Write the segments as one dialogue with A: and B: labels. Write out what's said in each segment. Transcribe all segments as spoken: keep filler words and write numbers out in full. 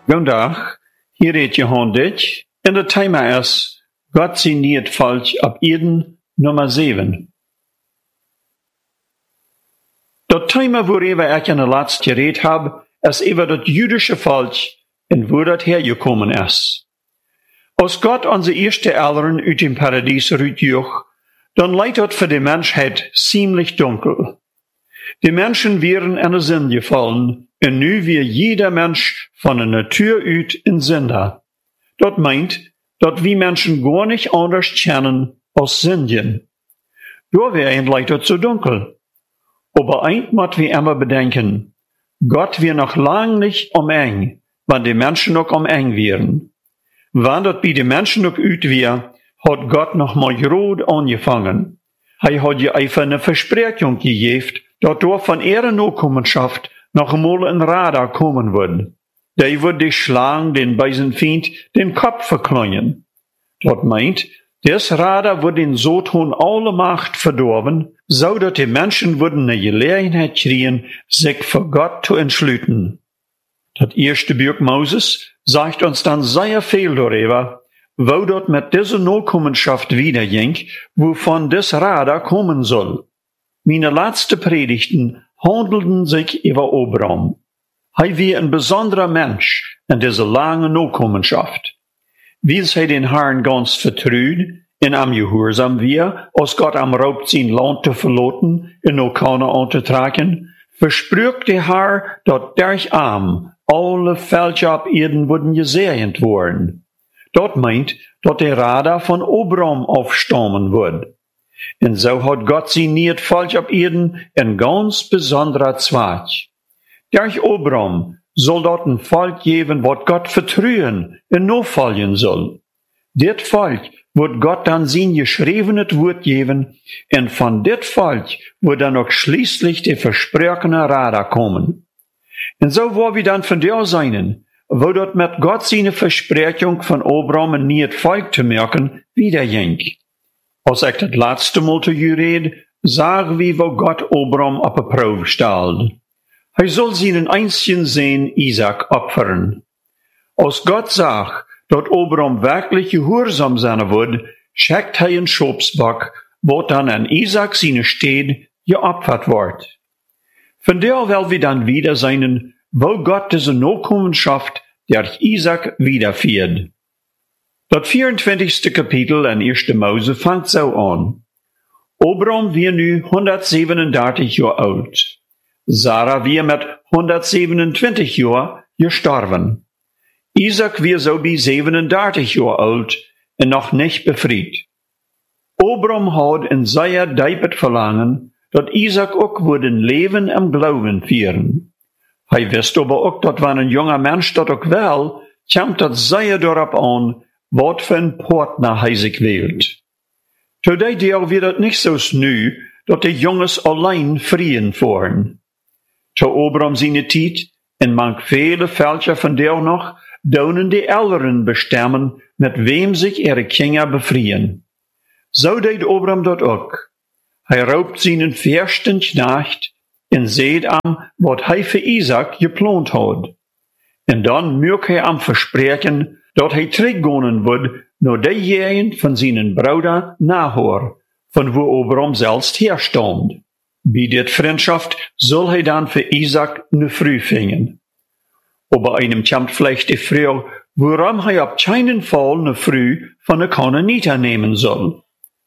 A: Goedendag, hier heet Johan Ditch en het thema is God zie niet falsch op Eden nummer zeven. Dat thema waarover ik in de laatste gereed heb, is over dat jüdische falsch en waar dat hergekommen is. Als God onze eerste Eltern uit dem Paradies uitjoeg, dan leidt dat voor de mensheid ziemlich dunkel. Die Menschen wären in de Sünde gefallen, en nu weer jeder Mensch von der Natur uit een Sünder. Dat meint, dat wir Menschen gar nicht anders kennen als Sünden. Daarbij leidt het zo dunkel. Aber eins moet wir immer bedenken, Gott wir noch lang nicht om eng, wann die Menschen noch om eng wären. Wann dat bij de Menschen noch uit weer, hat Gott noch mal groot angefangen. Hij hat je einfach eine Versprechung gegeven, dat door van ihrer Nachkommenschaft noch einmal ein Radar kommen wird. Der wird die Schlange, den bösen Feind, den Kopf verkleinen. Dat meint, des Radar wird den Satan alle Macht verdorben, so dass die Menschen würden eine Gelegenheit kriegen, sich für Gott zu entschlüten. Das erste Buch Moses sagt uns dann sehr viel darüber, wo dort mit dieser Nachkommenschaft wiederging, wovon des Radar kommen soll. Meine letzte Predigten handelten sich über Abraham. Hij war ein besonderer Mensch in dieser langen Nachkommenschaft. Wie hij den Herrn ganz vertraut en am gehorsam war, als Gott am raubt sein Land zu verlassen en noch Kanaan anzutragen, versprüht der Herr, dat durch am alle Völker auf Erden würden gesegnet worden. Dat meint, dat der Radar von Abraham aufstammen wird. En so hat Gott sie niet falsch op Erden een ganz besonderer Zweig. Durch Abraham soll dort ein Volk geben, wat Gott vertrauen en nachfolgen soll. Dit Volk wird Gott dann sein geschriebenes Wort geben, en von dit Volk wird dann auch schließlich der versprochene Radar kommen. En so war wir dann von der sein, wo dort mit Gott seine Versprechung von Abraham ein niet Volk zu merken, wiederging. Als ik het laatste Mal te u red, zagen we wo Gott Abraham op een proef stelt. Hij zal zijn einzigen Sohn Isaac opfern. Als Gott zag dat Abraham wirklich gehorsam zijn wordt, schickt hij een schopsbok, wat dan aan Isaac zijn steed geopfert wordt. Von der will wir dann wieder sein, wo Gott diese Nachkommenschaft durch Isaac wiederführt. Dat vierentwintigste Kapitel in eerste Mose fängt so an. Abraham war nu honderdzevenendertig Jahre alt. Sarah war mit honderdzevenentwintig Jahren gestorben. Isaac war so bei zevenendertig Jahre alt en noch nicht befreit. Abraham had in sehr diepet verlangen, dat Isaac ook würde ein Leben im Glauben führen. Hij wist aber auch, dat wenn ein junger Mensch dat ook wel, kommt dat sehr darauf an, wat für ein Partner hij sich wählt. Today deel wird het nicht so nu, dat die Jungs allein vrijen voeren. Zu Abraham seine Tijd, en manch viele Völker von der noch, donen die Älteren bestemmen, mit wem sich ihre Kinder befriehen. So deed Abraham dat ook. Hij raubt seinen versten Knecht, en seht am, wat hij für Isaac geplant had. En dan mögt hij am versprechen, dat hij teruggaan wordt naar de jaren van zijn broeder Nahor, van wo Abraham zelfs herstond. Bij dit vriendschaft zal hij dan voor Isaac een vrouw vinden. Aber einem kommt vielleicht die Frage, waarom hij op keinen Fall een vrouw van de Canaaniter nemen soll.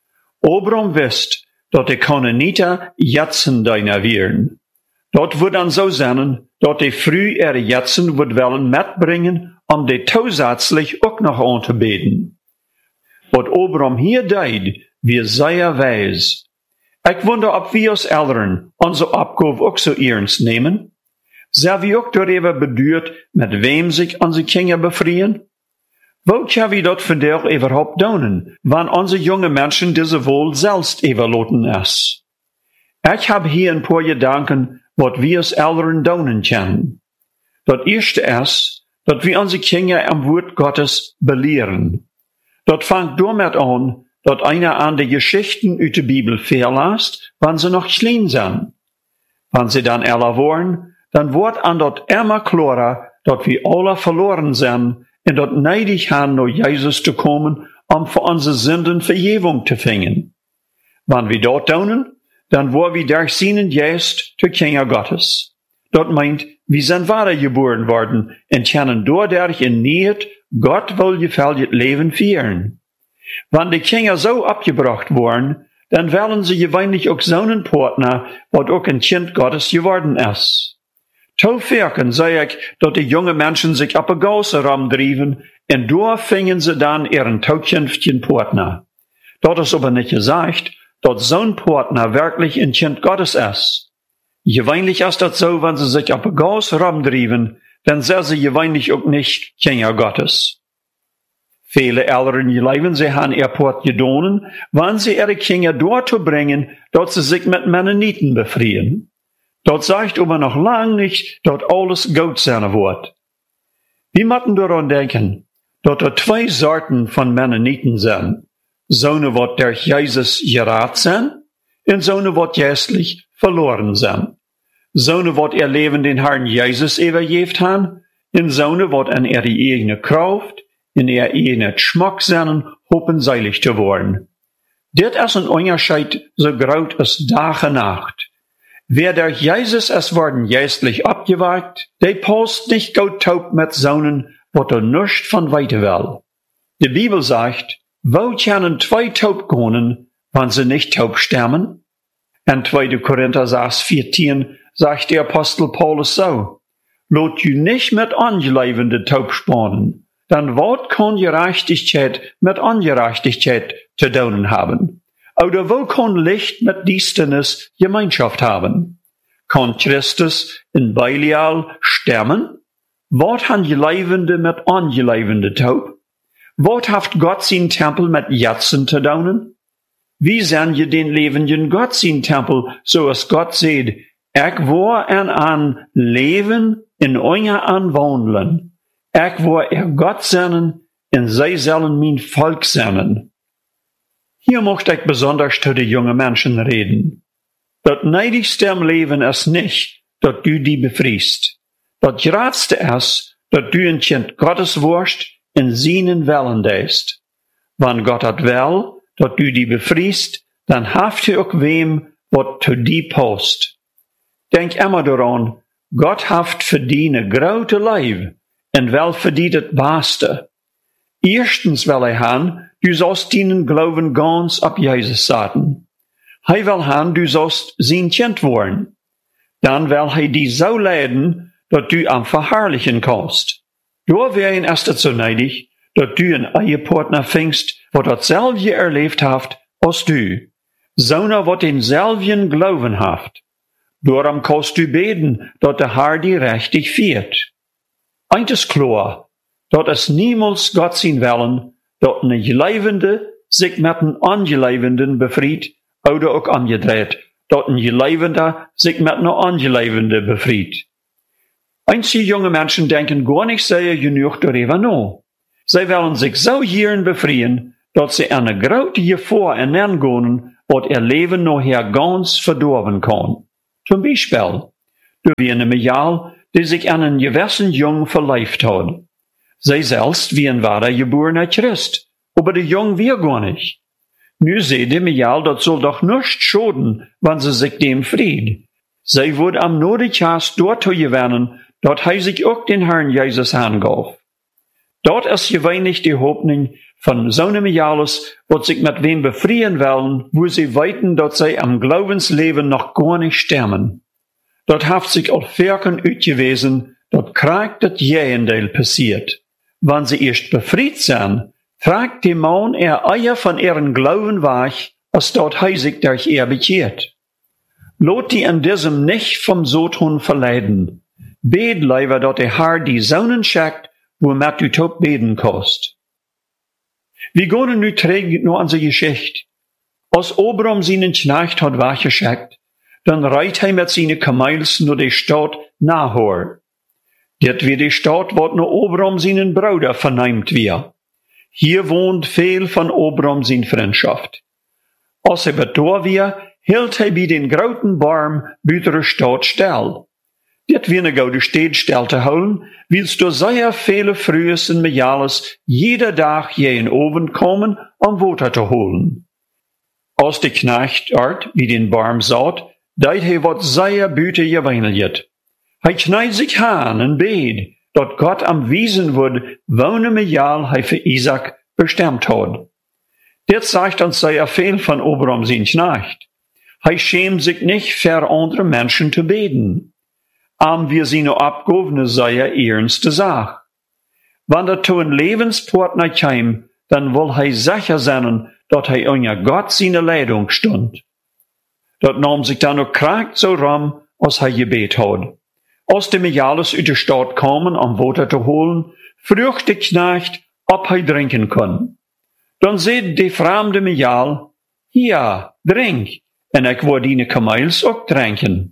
A: Abraham wist dat de Canaaniter Jetsen deiner wären. Dat wordt dan zo zijn, dat de vrouw er Jetsen wordt willen metbrengen, om die zusätzlich ook nog aan te beten. Wat Abraham hier deed, wie zeer wijs. Ik wonder ob wir als Eltern onze opgave ook zo ernst nemen. Zijn we ook darüber beduurd, met wem zich onze kinderen befrieren? Wo kunnen we dat vandaag überhaupt doen, wanneer onze jonge mensen deze wohl zelfs überlaten is? Ik heb hier een paar gedanken, wat we als Eltern doen kunnen. Dat eerste is, dat we onze kinderen am Wort Gottes belehren. Dat fängt damit an, dat einer an die Geschichten uit de Bibel verlässt, wann sie noch klein sind. Wann sie dann älter worden, dann wird an dat immer klarer, dat wir alle verloren zijn en dat neidig haben, naar Jesus te komen, om voor onze Sünden Vergebung te vingen. Wann wir dort tun, dann wo wir durch seinen Geist zu Kinder Gottes. Dat meint, wir sind wiedergeboren worden und können dadurch in Niet Gott wohlgefällig Leben führen. Wann die Kinder so abgebracht worden, dann wollen sie gewöhnlich auch so einen Partner, wat auch ein Kind Gottes geworden ist. Zu verken sei ich, dass die jungen Menschen sich ab der Gasse rumdrieven, und da fingen sie dann ihren zukünftigen Partner. Dort ist aber nicht gesagt, dass so ein Partner wirklich ein Kind Gottes ist. Gewöhnlich ist das so, wenn sie sich ab der Gasse rumdrieven, dann sind sie gewöhnlich auch nicht Kinder Gottes. Viele Eltern leben, sie haben ihr Port gedonen, wann sie ihre Kinder dort bringen, dass sie sich mit Mennoniten befreien. Dort sagt aber noch lang nicht, dass alles gut sein wird. Wir müssen daran denken, dass da zwei Sorten von Mennoniten sind. So'ne, wat durch Jesus gerat sind, und so'ne, wat geistlich verloren sind. So'ne, wat ihr Leben den Herrn Jesus übergeben haben, und so'ne, wat an ihre eigene Kraft, in ihr eigenen Geschmack sind, hoffen seilig zu werden. Dit ist ein Unterschied so groß als Tag und Nacht. Wer durch Jesus es worden geistlich abgewagt, der passt nicht gut taub mit Sohnen, wat er nicht von weiter will. Die Bibel sagt, wo können zwei taub gehen, wenn sie nicht taub sterben? In zweiter Korinther sechs vierzehn sagt der Apostel Paulus so, lot you nicht mit Angelebende taub spannen, dann wat kann Gerechtigkeit mit Ungerechtigkeit zu tun haben? Oder wo kann Licht mit Düsternis Gemeinschaft haben? Kann Christus in Belial sterben? Wat han Gelebende mit Ungelebende taub? Wat haft Gott sein Tempel mit Jatzen zu tun? Wie sehen je den lebenden Gott sein Tempel, so als Gott seht, ich war an an Leben in euer Anwohnen. Ich war er Gott sein, und sie sollen mein Volk sein. Hier möchte ich besonders zu den jungen Menschen reden. Das neidigste im Leben ist nicht, dass du die befriest. Das geradste ist, dass du ein Kind Gottes wirst, in seinen Willen deist. Wenn Gott hat will, dass du die befriest, dann haft du auch wem, wat zu die passt. Denk immer daran, Gott haft für die ne grote Leib, und wel für die das Beste. Erstens will er han, du sollst deinen Glauben ganz ab Jesus setzen. Er will han, du sollst sein Kind worden. Dann will er die so leiden, dass du am verherrlichen kannst. Da wären erst so neidig, dass du einen Ehepartner findest, wo dasselbe erlebt haft als du. So'ner, wat denselben Glauben haft. Darum kannst du beten, dass der Herr die richtig führt. Eins ist klar, dass es niemals Gott sein wollen, dass eine Gelebende sich mit einem Angelebenden befried, oder auch umgedreht, dass ein Gelebender sich mit einer Angelebende befried. Einige junge Menschen denken gar nicht sehr genug darüber nach. Sie wollen sich so hierin befreien, dass sie eine große Gefahr hineingehen, was ihr Leben nachher ganz verdorben kann. Zum Beispiel, du wie eine Mädel, die sich an einen gewissen Jungen verleibt hat. Sie selbst wie ein wahrer geborener Christ, aber der Jung wir gar nicht. Nu seht die Mädel, das soll doch nicht schaden, wenn sie sich dem fried. Sie wird am Notechas dort gewinnen, dort er sich auch den Herrn Jesus angab. Dort ist gewöhnlich die Hoffnung von so einem Mädels, was sich mit wem befreien wollen, wo sie weiten, dass sie am Glaubensleben noch gar nicht sterben. Dort haft sich auch Werken uitgewiesen, dort kriegt das Gegenteil passiert. Wenn sie erst befreit sind, fragt die Mann er Eier von ihren Glauben weg, als dort er sich durch ihr bekehrt. Lot die in diesem nicht vom Sodhund verleiden. Bet leider, dass der Herr die Sonnen schickt, womit du top beten kannst. Wir gehen nu trägt nur unsere Geschichte. Als Obram seinen Knecht hat weggeschickt, dann reit er mit seinen Kamels nur die Stadt Nahor. Dit wie die Stadt, wat nur Obram seinen Bruder verneimt wir. Hier wohnt viel von Obram sein Freundschaft. Als er betor wir, hielt er bei den großen Baum bei der Stadt still. Dit wie eine goude steed stel te houden, willst du sehr viele Frühes en Mejales jeder Tag je in Oven kommen, um Water te holen. Als de knecht art, wie den Barm saut, deit he wat sehr büte geweineljet. Hij kneit sich aan en beed, dat Gott am Wiesen wordt, wonen Mejal hij für Isaac bestemmt had. Dit sagt uns sehr viel von Abraham sein Knecht. Hij schämt sich nicht, für andere Menschen zu beten. Am wir seine Abgabe sehr ernste Sache. Wenn er zu ein Lebenspartner käme, dann will hij sicher sein, dat hij unter Gott seine Leitung stund. Dat nahm sich dann auch krank so rum, als hij gebet had. Als de Mejales uit de stad komen om water te holen, vroeg de knecht, ob hij drinken kon. Dan zei de vreemde Mejal, ja, drink, en ik wil die kamels ook drinken.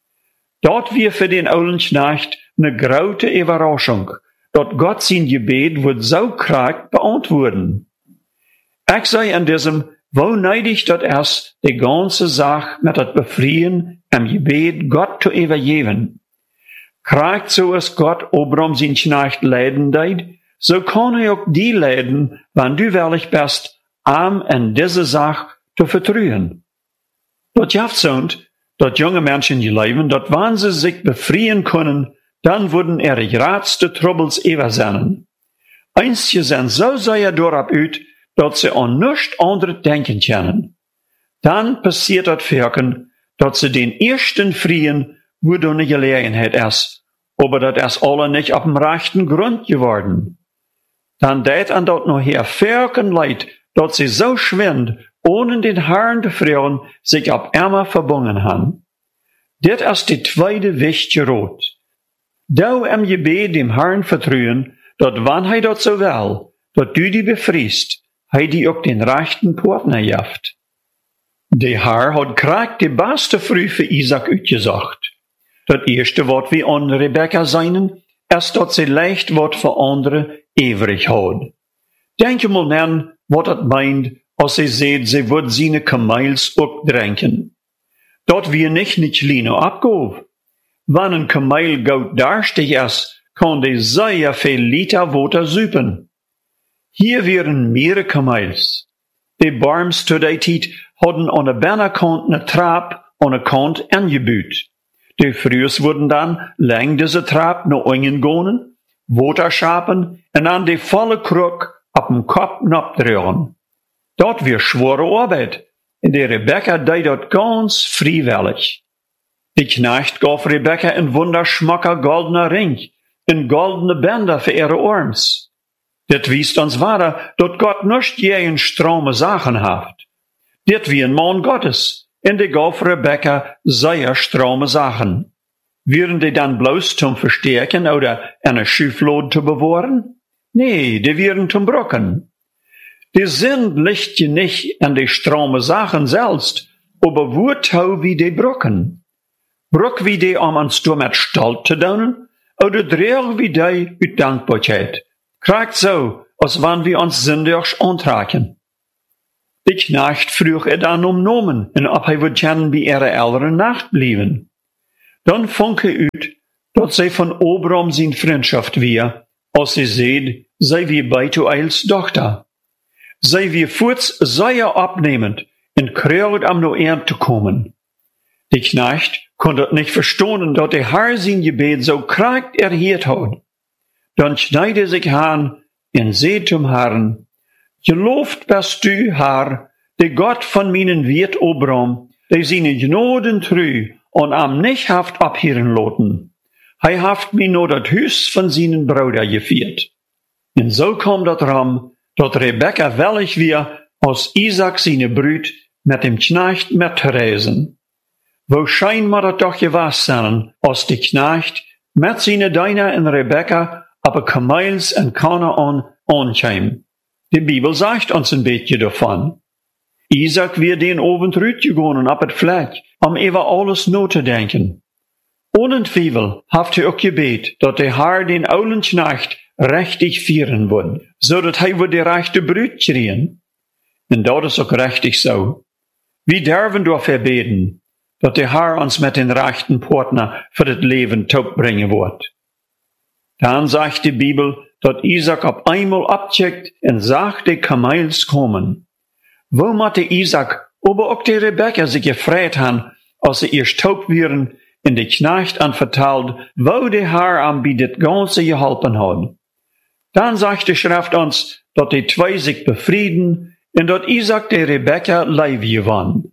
A: Dat weer für den oude knecht ne grote Überraschung, dat Gott sein Gebet wird so krank beantworten. Ich sei an diesem, wo neidig dat es die ganze Sache mit dat Befrieden am Gebet Gott zu übergeben. Krank so es Gott Abraham sein Knecht leiden deid, so kann er auch die leiden, wenn du wirklich bist, am in diese Sache zu vertrauen. Dat jaft sind, dat junge Menschen leben, dat wenn sie sich befrieden können, dann würden ihre größte Troubles übersehen. Einzige sind so sehr darauf uit, dat sie an nichts anderes denken können. Dann passiert das Wirken, dat sie den ersten Frieden, wo du eine Gelegenheit ist, aber dat ist alle nicht auf dem rechten Grund geworden. Dann deit an dat noch her Wirken leid, dat sie so schwind, ohne den Herrn zu fragen, sich auf einmal verbunden haben. Dit ist die zweite wichtige Rot. Du im Gebet dem Herrn vertrauen, dat wann hij dat so will, dat du die befriest, hij die auch den rechten Partner jaft. Der Herr hat krank die beste Früh für Isaac uitgesucht. Das erste Wort wie an Rebekka seinen, ist dat sie leicht Wort für andere ewig hat. Denke mal an, was das meint, als sie seht, sie wird seine Kamels auch trinken. Dat wir nicht nicht kleine Abgabe. Wenn ein Kamel gut darstig ist, kann die sehr viel Liter Water süpen. Hier wären mehrere Kamels. Die Barms zu der Zeit hatten an der Bernerkant eine Trab an der Kant angebüht. Die Frühs wurden dann lang diese Trab nach unten gehen, Water schapen und dann die volle Krug ab dem Kopf abdrehen. Dat wär schwere Arbeit. Und die Rebekka deed dat ganz freiwillig. Die Knecht gaf Rebekka een wunderschmacker goldener Ring, een goldene Bänder für ihre Arms. Dit wiest uns weiter, dat Gott nicht je een strome Sachen haft. Dit wie ein Mann Gottes, und die gaf Rebekka sehr strome Sachen. Wären die dann bloß zum Verstärken oder eine Schieflade zu bewahren? Nee, die wären zum Brocken. Die Sinn liegt je nicht an die strome Sachen selbst, aber wurtau wie die Brocken. Brock wie die om uns door met stolz te doen, oder dreig wie die uit Dankbarkeit. Krijgt so, als wann wir uns sündigs antraken. Die Knecht vroeg er dann um Nomen, en ob hij would gerne bij ihre Eltern Nacht blieben. Dann fand er uit, dat zij von Abraham zijn Freundschaft weer, als sie seht, sei wie Betuels Tochter. Sei wie voorts sehr abnehmend, en kreeg am Noern te komen. Die Knecht konnte het nicht verstehen, dat der Herr sein Gebet so krank erhielt hat. Dann schneide er sich an und seht zum Herrn, gelobt bist du, Herr, der Gott von meinen Wirt Abraham, der seine Gnoden trü und am nicht haft abhieren loten. Hij haft mir nur dat Hus von seinen Bruder geviert. Und so kam dat ram, dat Rebekka wellig wir als Isaac seine Brüd mit dem Knecht mitreisen. Wo scheinbar dat doch gewas sein, als die Knecht mit seine Deiner und Rebekka aber Kamels en Kanaan aankwam. Die Bibel sagt uns ein beetje davon. Isaac wird den Abend rütgegangen ab het Fleck, um über alles na te denken. Ohne Zweifel haft er auch gebet, dat der Herr den oulen Knecht rechtig vieren wird, so dat hij wird die rechte Brüd kriegen. Und dat is auch richtig so. Wir dürfen dafür beten. dat de Herr ons met den rechten Partner für das Leben taub bringen wird. Dann sagt die Bibel, dat Isaac op einmal abcheckt en zag de kamels kommen. Wo matte Isaac, aber auch die Rebekka sich gefreut han, als sie erst taub wären, in de Knecht anvertelt, wo de Herr am bei dit ganze geholpen hat. Dann sagt die Schrift uns, dat die zwei sich befrieden, en dat Isaac de Rebekka Leib gewann.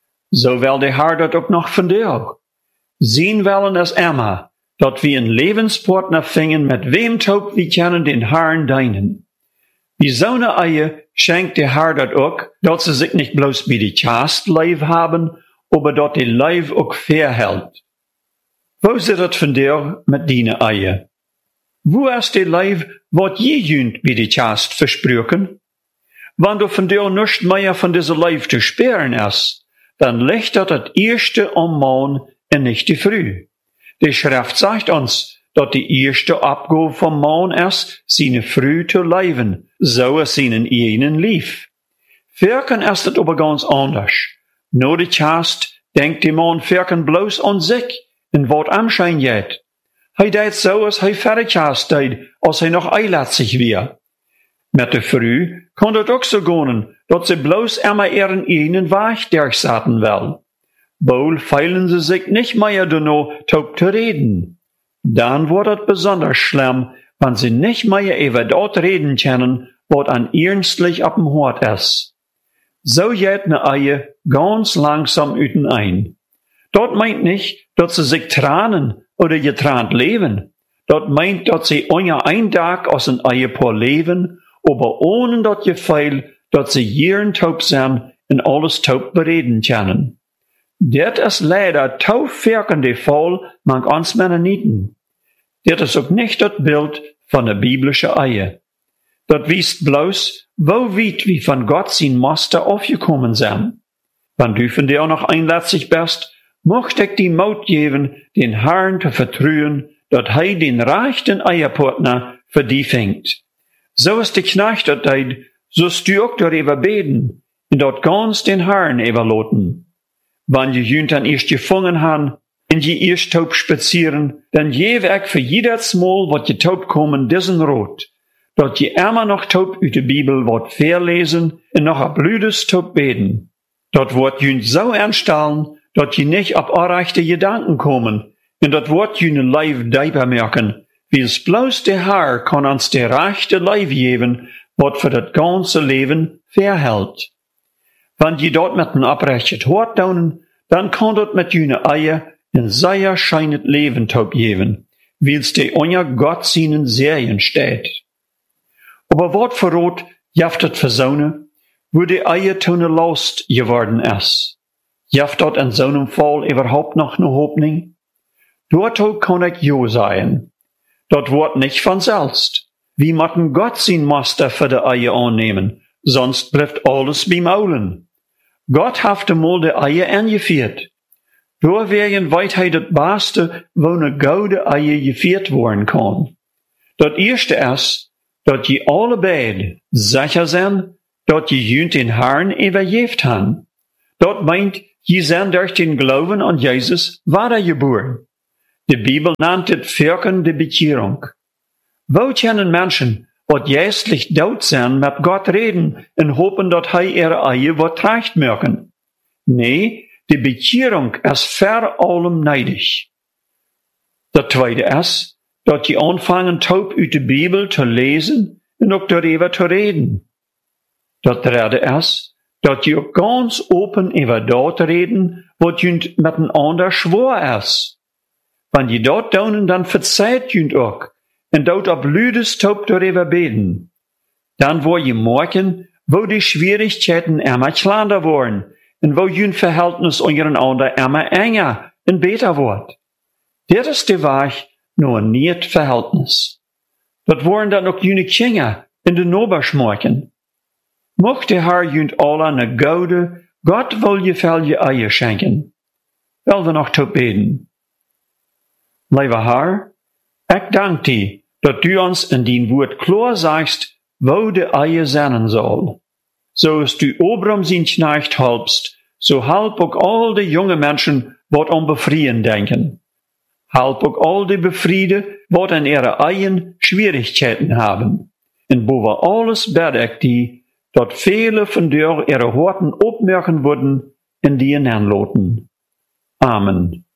A: So will der Herr dat auch noch von dir auch. Sehen wollen es immer, dat wir einen Lebenspartner fingen, mit wem taub wir kennen den Herrn deinen. Wie so eine Eie schenkt der Herr dat auch, dat sie sich nicht bloß bei die Chast Leib haben, aber dat die Leib auch verhält. Wo ist das von dir mit deine Eie? Wo ist die Leib, wat je jünt bei die Chast versprochen? Wenn du von dir nicht mehr von dieser Leib zu sperren ist, dann liegt das das erste am Morgen und nicht die Früh. Die Schrift sagt uns, dass die erste Abgabe vom Morgen ist, seine Früh zu leben, so es ihnen ihnen lief. Firken ist das aber ganz anders. Nur die Chast denkt die Mann firken bloß an sich, in wat Anschein jet. Hij deed so, als hij verder Chast deed, als hij noch eilatzig wär. Met de Früh kon het ook zo gaan, dat ze bloß immer ihren eigenen Weg durchsaten will. Wohl feilen sie sich nicht mehr danach, taub zu reden. Dann wird es besonders schlimm, wenn sie nicht mehr über dort reden können, was an ernstlich ab dem Hort ist. So geht ne Eie ganz langsam üten ein. Dort meint nicht, dass sie sich tranen oder getrannt leben. Dort meint, dass sie euer ein Tag aus ein Ehepaar leben, aber ohne dat Gefühl, dass sie jeden taub sind und alles taub bereden können. Dat is leider taufwerkende Fall mang ons Mennoniten. Dat is ook nicht das Bild von der biblischen Ehe. Dat wiest bloß, wo weit wie von Gott sein Master aufgekommen sind. Wenn du von dir auch noch einlatzig bist, möchte ich die Mut geben, den Herrn zu vertrauen, dat hij den rechten Ehepartner für die fängt. So ist die Knecht dat deid, so stu auch darüber beten, und dort ganz den Herrn überloten. Wenn je jünt dann erst gefangen han, en je erst taub spazieren, dann geef ik für jedes Mal, wat je taub kommen, diesen Rot, dat je immer noch taub uit de Bibel wat verlesen, en noch a blüdes taub beten. Dat wordt jünt so ernststellen, dat je nicht ab arrechte Gedanken kommen, en dat wordt jüne Leib dieper merken, wie es bloß der Herr kann uns der rechte Leib geben, wat für das ganze Leben verhält. Wenn je dort mit ein abrechtet Hort daunen, dann kann dort mit jüne Eier ein sehr scheinet Leben taub geben, wie's de onja Gott seinen Serien steht. Aber wat verrot jaftet versaune, wo die Eier tone lost geworden ist. Jaft dort in so einem Fall überhaupt noch ne Hoffnung? Dort kann ich jo sein. Dort wird nicht von selbst. Wie matten Gott sein Master für die Eier annehmen, sonst bleibt alles beim Aulen. Gott hat einmal die Eier angeführt. Door wegen weet hij das Beste, wo ne gouden Eier gevierd worden kann. Dat eerste is, dat je alle beide sicher zijn, dat je junt den Herrn übergeft han. Dat meint, je zijn durch den Glauben an Jesus wiedergeboren. De Bibel nennt het Firken de Bekehrung. Wo können Menschen, wat geistlich dood zijn, met Gott reden en hopen dat hij ihre Eier wat recht merken? Nee, die Bekehrung ist vor allem neidig. Das zweite ist, dass je anfangen taub uit de Bibel zu lesen und auch darüber zu reden. Das dritte ist, dass je auch ganz open über dort reden, was jünt miteinander schwor ist. Wenn je dort tun, dann verzeiht jünt auch und dort ab lüdes taub darüber beten. Dann wo je merken, wo die Schwierigkeiten immer kleiner worden, en wo jün Verhältnis untereinander immer enger und beter wird. Das ist der Weg, nur ein nicht Verhältnis. Das wollen dann auch jüne Kinder in den Noberschmorken. Mocht der Herr jünt alle eine gute, Gott wohlgefällige Eier schenken. Wollen wir noch zu beten. Lieber Herr, ich danke dir, dass du uns in dein Wort klar sagst, wo die Eier sein soll. So ist du Obram sein Knecht halbst, so halp ook al die junge Menschen, wat om befrieden denken. Halp ook al die befrieden, wat in ihre eigen Schwierigkeiten haben. Und boven alles bid ik die, dat viele von dir ihre Horten opmerken würden in die Nernloten. Amen.